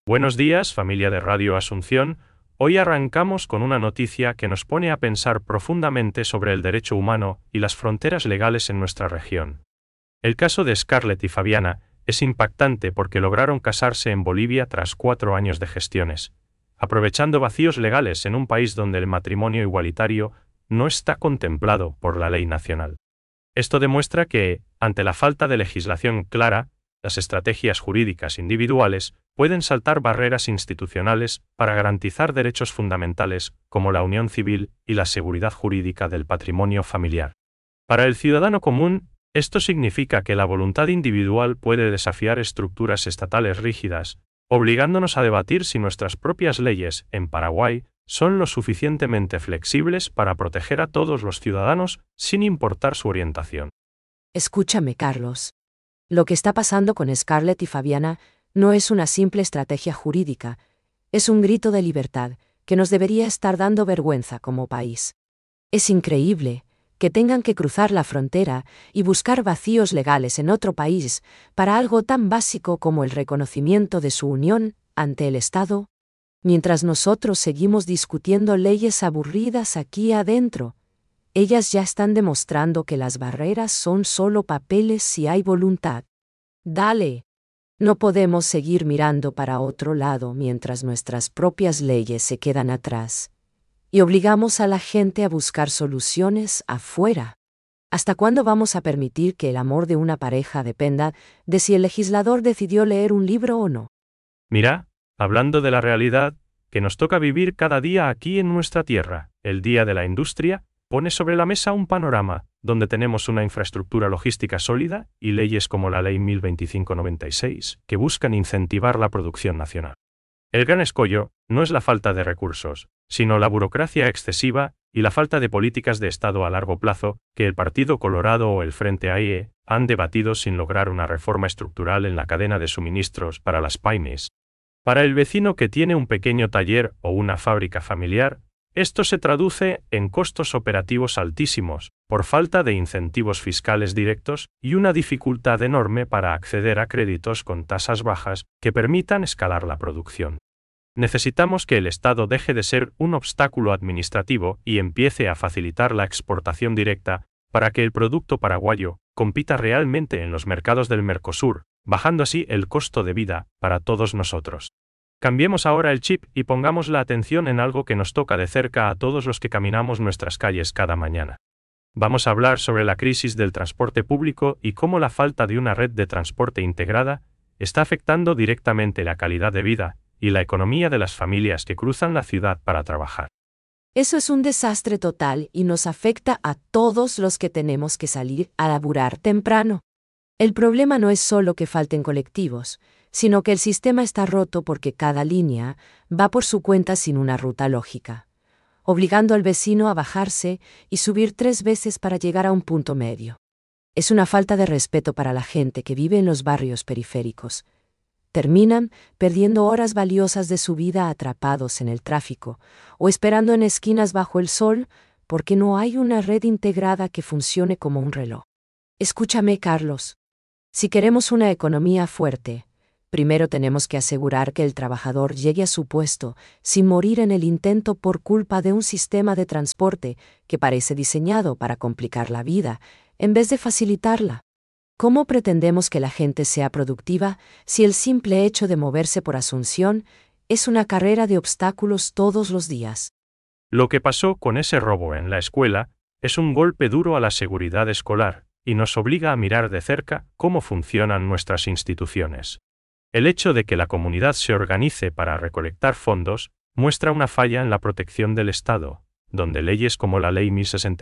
Buenos días, familia de Radio Asunción. Hoy arrancamos con una noticia que nos pone a pensar profundamente sobre el derecho humano y las fronteras legales en nuestra región. El caso de Scarlett y Fabiana es impactante porque lograron casarse en Bolivia tras 4 años de gestiones, aprovechando vacíos legales en un país donde el matrimonio igualitario no está contemplado por la ley nacional. Esto demuestra que, ante la falta de legislación clara, las estrategias jurídicas individuales pueden saltar barreras institucionales para garantizar derechos fundamentales como la unión civil y la seguridad jurídica del patrimonio familiar. Para el ciudadano común, esto significa que la voluntad individual puede desafiar estructuras estatales rígidas, obligándonos a debatir si nuestras propias leyes, en Paraguay, son lo suficientemente flexibles para proteger a todos los ciudadanos sin importar su orientación. Escúchame, Carlos. Lo que está pasando con Scarlett y Fabiana no es una simple estrategia jurídica, es un grito de libertad que nos debería estar dando vergüenza como país. Es increíble que tengan que cruzar la frontera y buscar vacíos legales en otro país para algo tan básico como el reconocimiento de su unión ante el Estado, mientras nosotros seguimos discutiendo leyes aburridas aquí adentro. Ellas ya están demostrando que las barreras son solo papeles si hay voluntad. Dale. No podemos seguir mirando para otro lado mientras nuestras propias leyes se quedan atrás y obligamos a la gente a buscar soluciones afuera. ¿Hasta cuándo vamos a permitir que el amor de una pareja dependa de si el legislador decidió leer un libro o no? Mira, hablando de la realidad que nos toca vivir cada día aquí en nuestra tierra, el Día de la Industria pone sobre la mesa un panorama donde tenemos una infraestructura logística sólida y leyes como la Ley 1025/96 que buscan incentivar la producción nacional. El gran escollo no es la falta de recursos, sino la burocracia excesiva y la falta de políticas de Estado a largo plazo que el Partido Colorado o el Frente AIE han debatido sin lograr una reforma estructural en la cadena de suministros para las pymes. Para el vecino que tiene un pequeño taller o una fábrica familiar, esto se traduce en costos operativos altísimos, por falta de incentivos fiscales directos y una dificultad enorme para acceder a créditos con tasas bajas que permitan escalar la producción. Necesitamos que el Estado deje de ser un obstáculo administrativo y empiece a facilitar la exportación directa para que el producto paraguayo compita realmente en los mercados del Mercosur, bajando así el costo de vida para todos nosotros. Cambiemos ahora el chip y pongamos la atención en algo que nos toca de cerca a todos los que caminamos nuestras calles cada mañana. Vamos a hablar sobre la crisis del transporte público y cómo la falta de una red de transporte integrada está afectando directamente la calidad de vida y la economía de las familias que cruzan la ciudad para trabajar. Eso es un desastre total y nos afecta a todos los que tenemos que salir a laburar temprano. El problema no es solo que falten colectivos, sino que el sistema está roto porque cada línea va por su cuenta sin una ruta lógica, obligando al vecino a bajarse y subir 3 veces para llegar a un punto medio. Es una falta de respeto para la gente que vive en los barrios periféricos. Terminan perdiendo horas valiosas de su vida atrapados en el tráfico o esperando en esquinas bajo el sol porque no hay una red integrada que funcione como un reloj. Escúchame, Carlos. Si queremos una economía fuerte, primero tenemos que asegurar que el trabajador llegue a su puesto sin morir en el intento por culpa de un sistema de transporte que parece diseñado para complicar la vida, en vez de facilitarla. ¿Cómo pretendemos que la gente sea productiva si el simple hecho de moverse por Asunción es una carrera de obstáculos todos los días? Lo que pasó con ese robo en la escuela es un golpe duro a la seguridad escolar y nos obliga a mirar de cerca cómo funcionan nuestras instituciones. El hecho de que la comunidad se organice para recolectar fondos muestra una falla en la protección del Estado, donde leyes como la Ley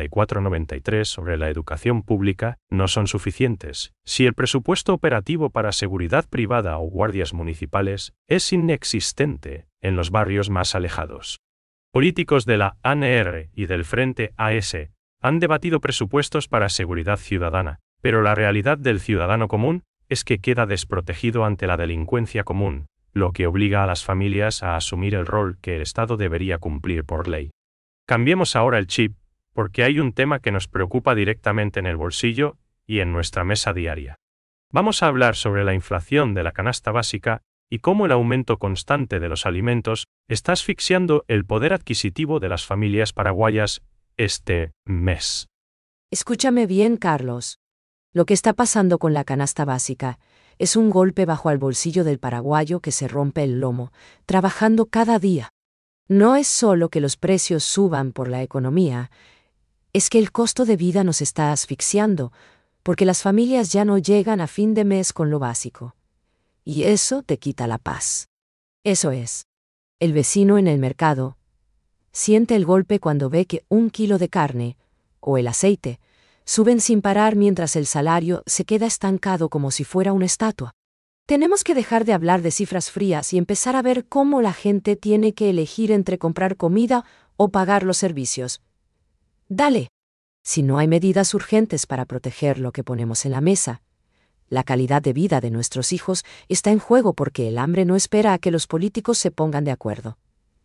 1064/93 sobre la educación pública no son suficientes, si el presupuesto operativo para seguridad privada o guardias municipales es inexistente en los barrios más alejados. Políticos de la ANR y del Frente AS han debatido presupuestos para seguridad ciudadana, pero la realidad del ciudadano común es que queda desprotegido ante la delincuencia común, lo que obliga a las familias a asumir el rol que el Estado debería cumplir por ley. Cambiemos ahora el chip, porque hay un tema que nos preocupa directamente en el bolsillo y en nuestra mesa diaria. Vamos a hablar sobre la inflación de la canasta básica y cómo el aumento constante de los alimentos está asfixiando el poder adquisitivo de las familias paraguayas este mes. Escúchame bien, Carlos. Lo que está pasando con la canasta básica es un golpe bajo al bolsillo del paraguayo que se rompe el lomo, trabajando cada día. No es solo que los precios suban por la economía, es que el costo de vida nos está asfixiando, porque las familias ya no llegan a fin de mes con lo básico. Y eso te quita la paz. Eso es. El vecino en el mercado siente el golpe cuando ve que 1 kilo de carne, o el aceite, suben sin parar mientras el salario se queda estancado como si fuera una estatua. Tenemos que dejar de hablar de cifras frías y empezar a ver cómo la gente tiene que elegir entre comprar comida o pagar los servicios. Dale. Si no hay medidas urgentes para proteger lo que ponemos en la mesa, la calidad de vida de nuestros hijos está en juego porque el hambre no espera a que los políticos se pongan de acuerdo.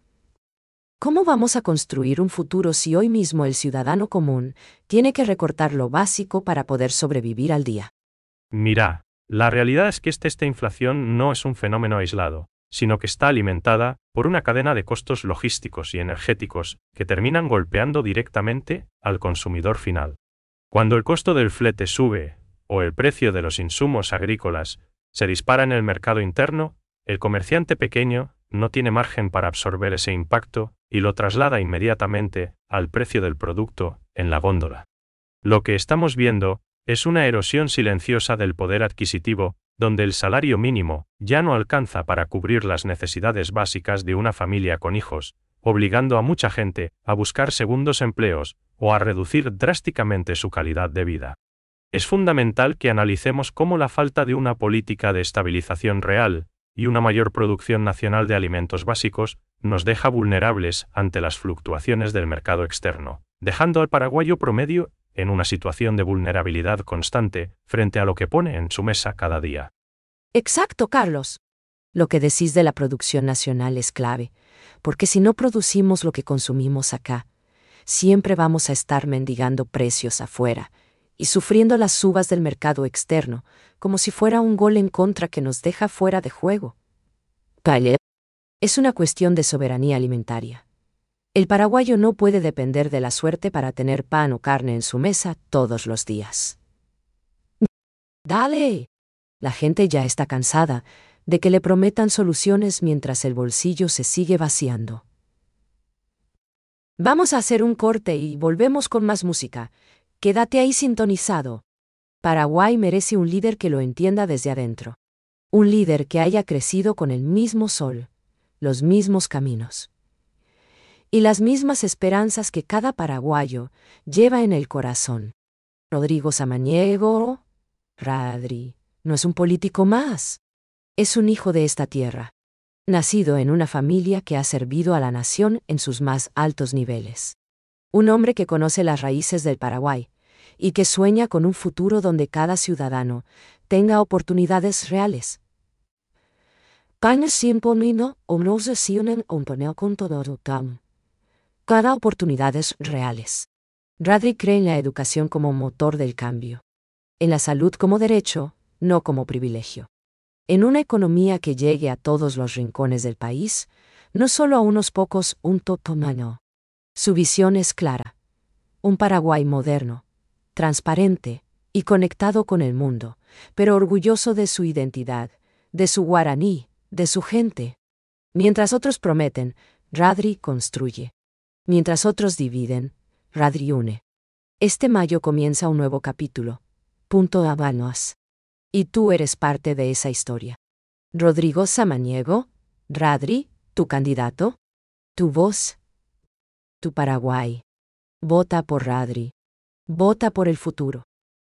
¿Cómo vamos a construir un futuro si hoy mismo el ciudadano común tiene que recortar lo básico para poder sobrevivir al día? Mira, la realidad es que esta inflación no es un fenómeno aislado, sino que está alimentada por una cadena de costos logísticos y energéticos que terminan golpeando directamente al consumidor final. Cuando el costo del flete sube, o el precio de los insumos agrícolas se dispara en el mercado interno, el comerciante pequeño no tiene margen para absorber ese impacto y lo traslada inmediatamente al precio del producto en la góndola. Lo que estamos viendo es una erosión silenciosa del poder adquisitivo, donde el salario mínimo ya no alcanza para cubrir las necesidades básicas de una familia con hijos, obligando a mucha gente a buscar segundos empleos o a reducir drásticamente su calidad de vida. Es fundamental que analicemos cómo la falta de una política de estabilización real y una mayor producción nacional de alimentos básicos nos deja vulnerables ante las fluctuaciones del mercado externo, dejando al paraguayo promedio en una situación de vulnerabilidad constante frente a lo que pone en su mesa cada día. Exacto, Carlos. Lo que decís de la producción nacional es clave, porque si no producimos lo que consumimos acá, siempre vamos a estar mendigando precios afuera y sufriendo las subas del mercado externo, como si fuera un gol en contra que nos deja fuera de juego. Calle. Es una cuestión de soberanía alimentaria. El paraguayo no puede depender de la suerte para tener pan o carne en su mesa todos los días. ¡Dale! La gente ya está cansada de que le prometan soluciones mientras el bolsillo se sigue vaciando. Vamos a hacer un corte y volvemos con más música. Quédate ahí sintonizado. Paraguay merece un líder que lo entienda desde adentro. Un líder que haya crecido con el mismo sol, los mismos caminos y las mismas esperanzas que cada paraguayo lleva en el corazón. Rodrigo Samaniego, Radri, no es un político más. Es un hijo de esta tierra, nacido en una familia que ha servido a la nación en sus más altos niveles. Un hombre que conoce las raíces del Paraguay y que sueña con un futuro donde cada ciudadano tenga oportunidades reales. Cada oportunidades reales. Radri cree en la educación como motor del cambio. En la salud como derecho, no como privilegio. En una economía que llegue a todos los rincones del país, no solo a unos pocos, un totomano. Su visión es clara. Un Paraguay moderno, transparente y conectado con el mundo, pero orgulloso de su identidad, de su guaraní, de su gente. Mientras otros prometen, Radri construye. Mientras otros dividen, Radri une. Este mayo comienza un nuevo capítulo. Punto Habanos. Y tú eres parte de esa historia. Rodrigo Samaniego, Radri, tu candidato, tu voz, tu Paraguay. Vota por Radri. Vota por el futuro.